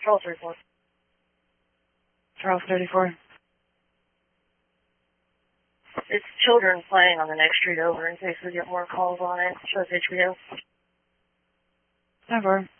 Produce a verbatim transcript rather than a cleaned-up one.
Charles thirty-four. Charles thirty-four. It's children playing on the next street over in case we get more calls on it. Shows H B O. Never.